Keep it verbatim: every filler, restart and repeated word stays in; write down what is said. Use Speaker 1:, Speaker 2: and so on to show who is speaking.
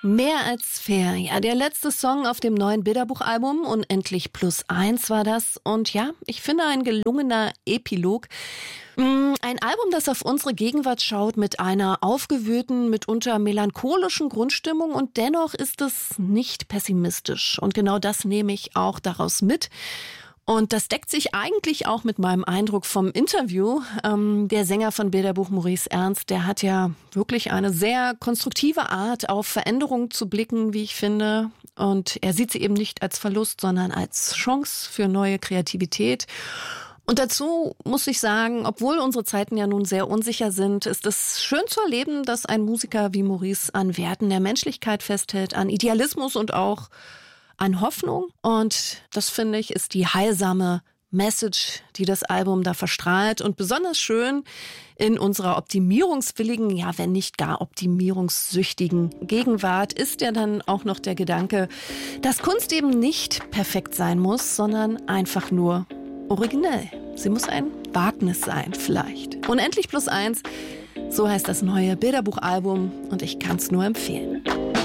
Speaker 1: Mehr als fair. Ja, der letzte Song auf dem neuen Bilderbuchalbum, Unendlich plus eins war das. Und ja, ich finde ein gelungener Epilog. Ein Album, das auf unsere Gegenwart schaut mit einer aufgewühlten, mitunter melancholischen Grundstimmung, und dennoch ist es nicht pessimistisch. Und genau das nehme ich auch daraus mit. Und das deckt sich eigentlich auch mit meinem Eindruck vom Interview. Ähm, der Sänger von Bilderbuch, Maurice Ernst, der hat ja wirklich eine sehr konstruktive Art, auf Veränderungen zu blicken, wie ich finde. Und er sieht sie eben nicht als Verlust, sondern als Chance für neue Kreativität. Und dazu muss ich sagen, obwohl unsere Zeiten ja nun sehr unsicher sind, ist es schön zu erleben, dass ein Musiker wie Maurice an Werten der Menschlichkeit festhält, an Idealismus und auch an Hoffnung. Und das, finde ich, ist die heilsame Message, die das Album da verstrahlt. Und besonders schön in unserer optimierungswilligen, ja, wenn nicht gar optimierungssüchtigen Gegenwart ist ja dann auch noch der Gedanke, dass Kunst eben nicht perfekt sein muss, sondern einfach nur originell. Sie muss ein Wagnis sein, vielleicht. Unendlich plus eins, so heißt das neue Bilderbuchalbum, und ich kann es nur empfehlen.